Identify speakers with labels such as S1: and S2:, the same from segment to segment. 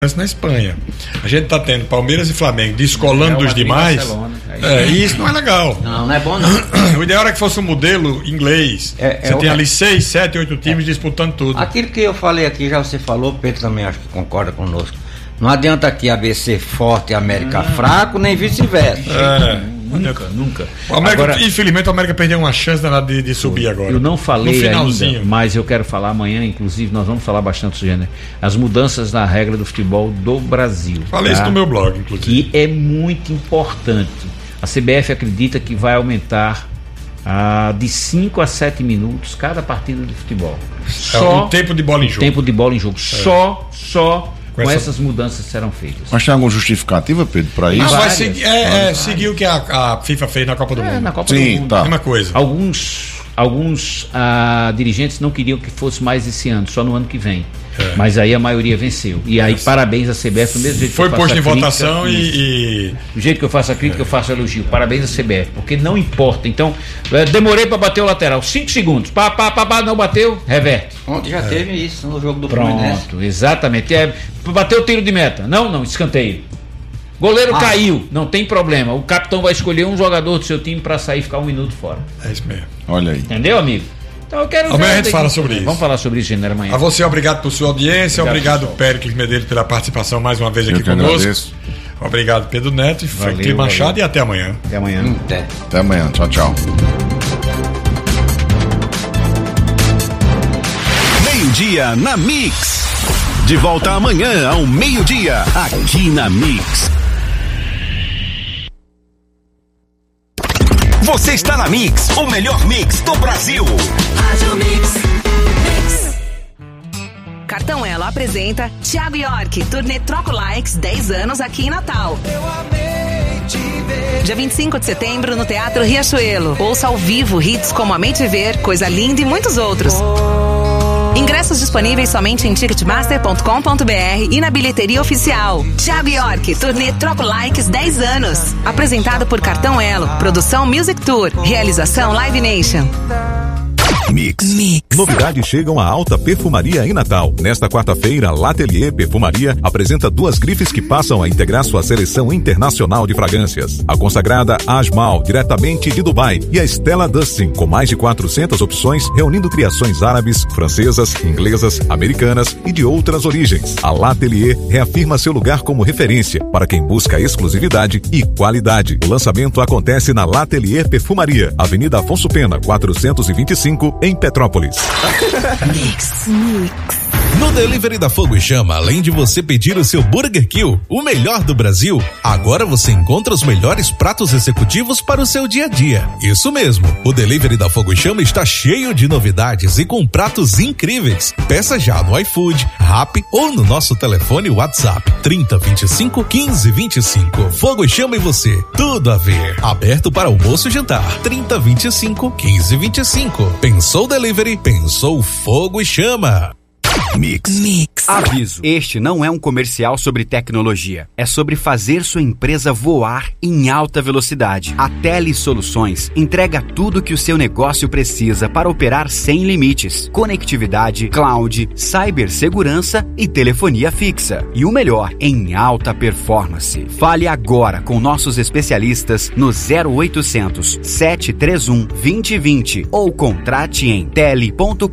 S1: na Espanha. A gente tá tendo Palmeiras e Flamengo descolando dos demais. E isso não é legal.
S2: Não é bom não.
S1: O ideal era que fosse um modelo inglês. Você tem ali 6, 7, 8 times disputando tudo.
S2: Aquilo que eu falei aqui, já você falou, Pedro também acho que concorda conosco. Não adianta aqui ABC forte e América fraco, nem vice-versa.
S3: Nunca.
S1: Agora, infelizmente a América perdeu uma chance de subir agora.
S3: Eu não falei ainda, mas eu quero falar amanhã, inclusive nós vamos falar bastante sobre as mudanças na regra do futebol do Brasil.
S1: Falei isso no meu blog, inclusive.
S3: Que é muito importante. A CBF acredita que vai aumentar de 5 a 7 minutos cada partida de futebol.
S1: Só o tempo de bola em jogo.
S3: Tempo de bola em jogo. Só com essas mudanças serão feitas.
S4: Mas tem alguma justificativa, Pedro, para isso?
S1: Vai seguir o que a FIFA fez na Copa do Mundo.
S3: Na Copa do Mundo.
S1: Tá. Mesma coisa.
S3: Alguns dirigentes não queriam que fosse mais esse ano, só no ano que vem. Mas aí a maioria venceu. E aí, parabéns à CBF, do mesmo jeito que
S1: foi posto em votação e.
S3: Do jeito que eu faço a crítica, eu faço elogio. Parabéns à CBF, porque não importa. Então, demorei para bater o lateral. 5 segundos. Não bateu, reverte.
S2: Ontem já teve isso no jogo do Fluminense.
S3: Pronto, exatamente. Bateu o tiro de meta. Não, escanteio. Goleiro caiu, não tem problema. O capitão vai escolher um jogador do seu time para sair e ficar 1 minuto fora.
S1: É isso mesmo.
S4: Olha aí.
S3: Entendeu, amigo? Então eu quero
S1: amanhã a gente fala sobre isso.
S3: Vamos falar sobre isso, General, amanhã.
S1: A você, obrigado por sua audiência. Obrigado, Péricles Medeiros, pela participação mais uma vez aqui conosco.
S4: Agradeço.
S1: Obrigado, Pedro Neto, Franklin Machado e até amanhã.
S3: Até amanhã.
S4: Até amanhã. Tchau.
S5: Meio-dia na Mix. De volta amanhã ao meio-dia, aqui na Mix. Você está na Mix, o melhor mix do Brasil.
S6: Rádio Mix.
S7: Cartão Elo apresenta Thiago York, turnê Troco Likes 10 anos aqui em Natal.
S6: Eu amei te ver.
S7: Dia 25 de setembro no Teatro Riachuelo. Ouça ao vivo hits como Amei Te Ver, Coisa Linda e muitos outros. Ingressos disponíveis somente em ticketmaster.com.br e na bilheteria oficial. Thiago York, turnê Troco Likes 10 anos. Apresentado por Cartão Elo, produção Music Tour, realização Live Nation.
S5: Mix. Novidades chegam à Alta Perfumaria em Natal. Nesta quarta-feira, a L'Atelier Perfumaria apresenta 2 grifes que passam a integrar sua seleção internacional de fragrâncias. A consagrada Ajmal, diretamente de Dubai, e a Stella Dustin, com mais de 400 opções, reunindo criações árabes, francesas, inglesas, americanas e de outras origens. A L'Atelier reafirma seu lugar como referência para quem busca exclusividade e qualidade. O lançamento acontece na L'Atelier Perfumaria, Avenida Afonso Pena, 425, em Petrópolis.
S6: Mix.
S8: No Delivery da Fogo e Chama, além de você pedir o seu Burger Kill, o melhor do Brasil, agora você encontra os melhores pratos executivos para o seu dia a dia. Isso mesmo, o Delivery da Fogo e Chama está cheio de novidades e com pratos incríveis. Peça já no iFood, Rappi ou no nosso telefone WhatsApp 3025 1525. Fogo e Chama e você, tudo a ver. Aberto para almoço e jantar 3025 1525. Pensou Delivery, pensou Fogo e Chama.
S5: Mix.
S9: Aviso: este não é um comercial sobre tecnologia. É sobre fazer sua empresa voar em alta velocidade. A Tele Soluções entrega tudo que o seu negócio precisa para operar sem limites: conectividade, cloud, cibersegurança e telefonia fixa. E o melhor, em alta performance. Fale agora com nossos especialistas no 0800 731 2020 ou contrate em tele.com.br.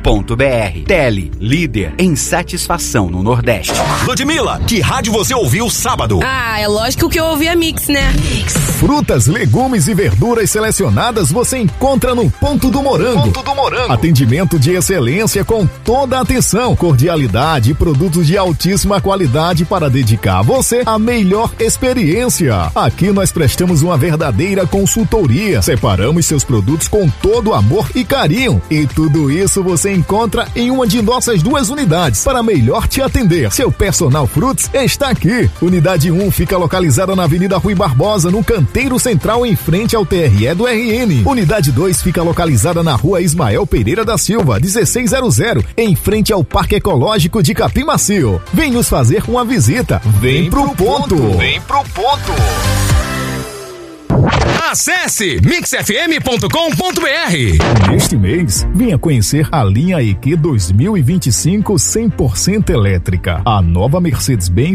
S9: Tele, líder em satisfação no Nordeste.
S5: Ludmilla, que rádio você ouviu sábado?
S10: É lógico que eu ouvi a Mix, né?
S11: Frutas, legumes e verduras selecionadas você encontra no Ponto do Morango. Atendimento de excelência com toda a atenção, cordialidade e produtos de altíssima qualidade para dedicar a você a melhor experiência. Aqui nós prestamos uma verdadeira consultoria. Separamos seus produtos com todo amor e carinho. E tudo isso você encontra em uma de nossas 2 unidades para melhor te atender. Seu Personal Fruits está aqui. Unidade 1 fica localizada na Avenida Rui Barbosa, no canteiro central, em frente ao TRE do RN. Unidade 2 fica localizada na Rua Ismael Pereira da Silva, 1600, em frente ao Parque Ecológico de Capim Macio. Vem nos fazer uma visita. Vem pro ponto.
S12: Acesse mixfm.com.br.
S11: Neste mês, venha conhecer a linha EQ 2025 100% elétrica. A nova Mercedes-Benz